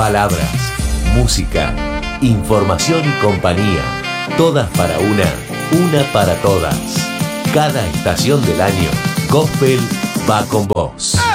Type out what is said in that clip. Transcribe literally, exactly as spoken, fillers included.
Palabras, música, información y compañía. Todas para una, una para todas. Cada estación del año, Gospel va con vos.